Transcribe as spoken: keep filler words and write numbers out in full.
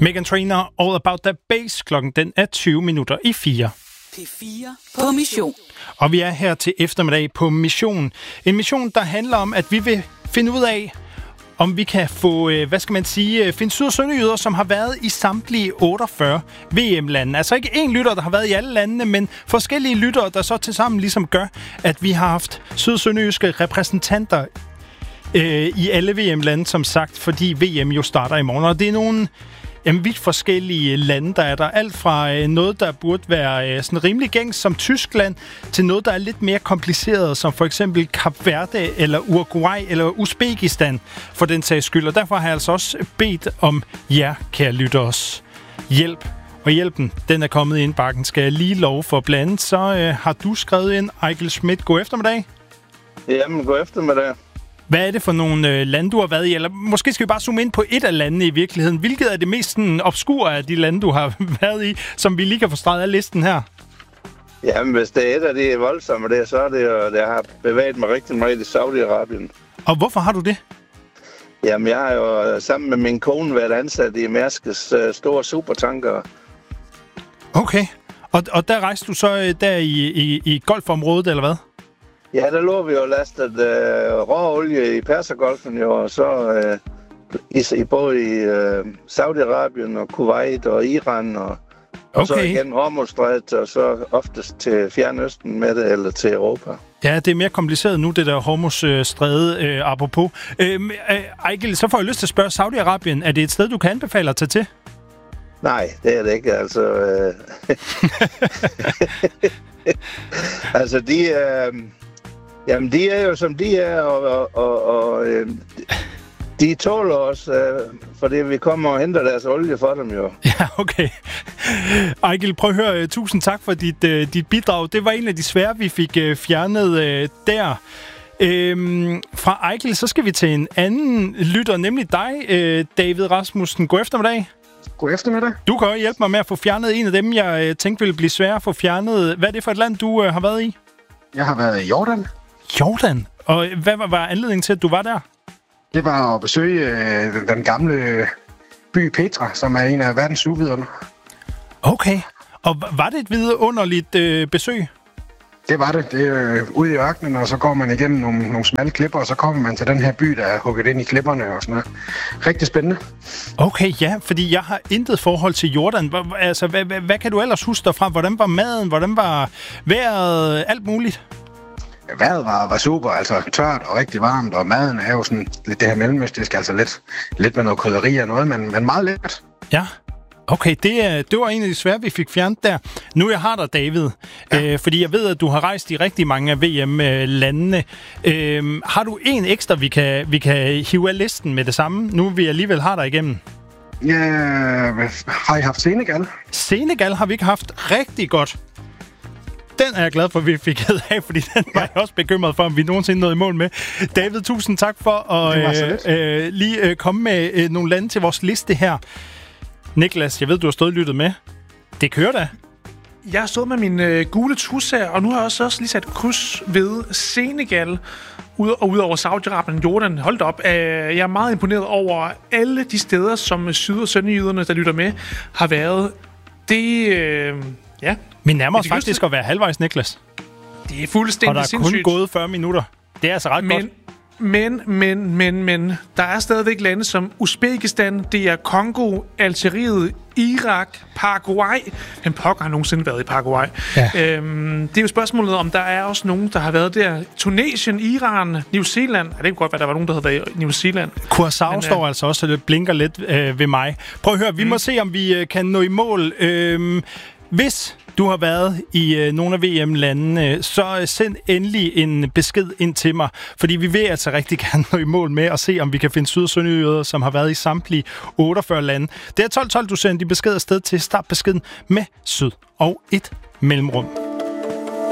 Meghan Trainor, All About That Bass. Klokken den er tyve minutter i fire. P fire på mission. Og vi er her til eftermiddag på mission. En mission, der handler om, at vi vil finde ud af, om vi kan få, hvad skal man sige, finde syd- og sønderjyder, som har været i samtlige otteogfyrre V M-lande. Altså ikke én lytter, der har været i alle landene, men forskellige lyttere, der så tilsammen ligesom gør, at vi har haft syd- og sønderjyske repræsentanter øh, i alle V M-lande, som sagt, fordi V M jo starter i morgen. Og det er nogle jamen, vidt forskellige lande, der er der. Alt fra øh, noget, der burde være øh, sådan rimelig gængs som Tyskland, til noget, der er lidt mere kompliceret, som for eksempel Kap Verde, eller Uruguay, eller Uzbekistan, for den sags skyld. Og derfor har jeg altså også bedt om jer, kære lytteres, hjælp. Og hjælpen, den er kommet ind i bakken, skal jeg lige love for blandt. Så øh, har du skrevet ind, Ejgil Schmidt. God eftermiddag. Jamen, god eftermiddag. Hvad er det for nogle øh, lande, du har været i? Eller måske skal vi bare zoome ind på et af landene i virkeligheden. Hvilket er det mest sådan, obskure af de lande, du har været i, som vi lige kan få streget af listen her? Jamen, hvis det er et af de voldsomme der, så er det jo, det har bevæget mig rigtig meget i Saudi-Arabien. Og hvorfor har du det? Jamen, jeg har jo sammen med min kone været ansat i Mærskes uh, store supertanker. Okay. Og, og der rejste du så uh, der i, i, i golfområdet, eller hvad? Ja, der lå vi jo lastet uh, råolie i Persergolfen jo, og så uh, i, i både i uh, Saudi-Arabien og Kuwait og Iran, og, og okay. så igen Hormuzstrædet, og så oftest til Fjernøsten med det, eller til Europa. Ja, det er mere kompliceret nu, det der Hormuzstræde, øh, apropos. Øh, øh, Ejgil, så får jeg lyst til at spørge, Saudi-Arabien, er det et sted, du kan anbefale at tage til? Nej, det er det ikke, altså. Øh... altså, de er... Øh... Jamen, de er jo som de er, og, og, og, og øh, de tåler os, øh, fordi vi kommer og henter deres olie for dem jo. Ja, okay. Ejgil, prøv at høre. Tusind tak for dit, uh, dit bidrag. Det var en af de svære, vi fik uh, fjernet uh, der. Øhm, fra Ejgil, så skal vi til en anden lytter, nemlig dig, uh, David Rasmussen. God eftermiddag. God eftermiddag. Du kan også hjælpe mig med at få fjernet en af dem, jeg uh, tænkte ville blive svære at få fjernet. Hvad er det for et land, du uh, har været i? Jeg har været i Jordan. Jordan? Og hvad var, var anledningen til, at du var der? Det var at besøge øh, den, den gamle by Petra, som er en af verdens uviderne. Okay. Og var det et vidunderligt øh, besøg? Det var det. Det er øh, ude i ørkenen, og så går man igennem nogle, nogle smalle klipper, og så kommer man til den her by, der er hugget ind i klipperne og sådan noget. Rigtig spændende. Okay, ja, fordi jeg har intet forhold til Jordan. H- altså, hvad, hvad, hvad kan du ellers huske derfra? Hvordan var maden? Hvordan var vejret? Alt muligt? Vejret var, var super, altså tørt og rigtig varmt, og maden er jo sådan lidt det her mellemøstiske, altså lidt, lidt med noget krydderi og noget, men, men meget lækkert. Ja, okay, det, det var en af de svære, vi fik fjernet der. Nu jeg har dig, David, ja. øh, fordi jeg ved, at du har rejst i rigtig mange af V M-landene. Øh, har du en ekstra, vi kan, vi kan hive af listen med det samme, nu vi alligevel har dig igennem? Ja, har I haft Senegal? Senegal har vi ikke haft rigtig godt. Den er jeg glad for, at vi fik af, fordi den var jeg også bekymret for, om vi nogensinde nåede i mål med. David, tusind tak for at øh, øh, lige øh, komme med øh, nogle lande til vores liste her. Niklas, jeg ved, du har stået og lyttet med. Det kører da. Jeg har stået med min øh, gule tus her, og nu har jeg også, også lige sat kryds ved Senegal. Ud, og udover Saudi-Arabien og Jordan, hold op, øh, jeg er meget imponeret over alle de steder, som syd- og sønderjyderne, der lytter med, har været. Det, øh, ja... Vi nærmer os faktisk at være halvvejs, Niklas. Det er fuldstændig sindssygt. Og der er kun gået fyrre minutter. Det er altså ret men, godt. Men, men, men, men, der er stadigvæk lande som Uzbekistan, det er Kongo, Algeriet, Irak, Paraguay. Hvem pokker har nogensinde været i Paraguay? Ja. Øhm, det er jo spørgsmålet, om der er også nogen, der har været der. Tunesien, Iran, New Zealand. Ja, det kunne godt være, der var nogen, der havde været i New Zealand. Curaçao står øh, altså også, det blinker lidt øh, ved mig. Prøv at høre, vi mm. må se, om vi øh, kan nå i mål. Øh, hvis du har været i øh, nogle af V M-landene, så send endelig en besked ind til mig, fordi vi vil altså rigtig gerne nå i mål med at se, om vi kan finde syd- og sønderjyder, som har været i samtlige otteogfyrre lande. Det er tolv tolv, du sender de beskeder afsted til. Start beskeden med syd og et mellemrum.